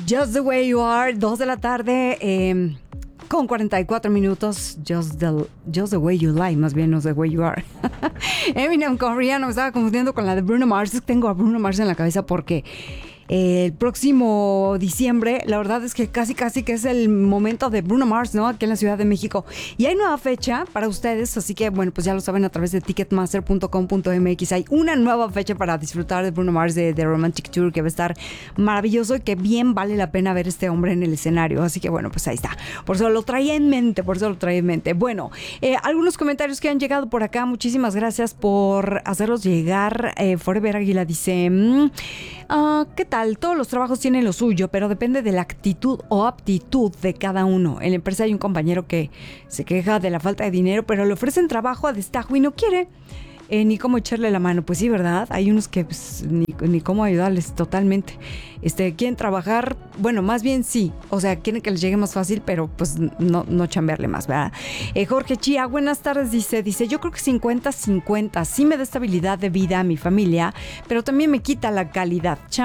Just the Way You Are, 2 de la tarde, con 44 minutos. Just the Way You Lie, más bien, no The Way You Are. Eminem con Rihanna, me estaba confundiendo con la de Bruno Mars. Tengo a Bruno Mars en la cabeza porque el próximo diciembre, la verdad es que casi que es el momento de Bruno Mars, ¿no? Aquí en la Ciudad de México. Y hay nueva fecha para ustedes, así que, bueno, pues ya lo saben a través de ticketmaster.com.mx. Hay una nueva fecha para disfrutar de Bruno Mars, de Romantic Tour, que va a estar maravilloso y que bien vale la pena ver este hombre en el escenario. Así que, bueno, pues ahí está. Por eso lo traía en mente, Bueno, algunos comentarios que han llegado por acá. Muchísimas gracias por hacerlos llegar. Forever Águila dice... ¿qué tal? Todos los trabajos tienen lo suyo, pero depende de la actitud o aptitud de cada uno. En la empresa hay un compañero que se queja de la falta de dinero, pero le ofrecen trabajo a destajo y no quiere. Ni cómo echarle la mano. Pues sí, ¿verdad? Hay unos que pues, ni cómo ayudarles totalmente. Quieren trabajar, bueno, más bien sí. O sea, quieren que les llegue más fácil, pero pues no chambearle más, ¿verdad? Jorge Chía, buenas tardes, dice, yo creo que 50-50. Sí me da estabilidad de vida a mi familia, pero también me quita la calidad.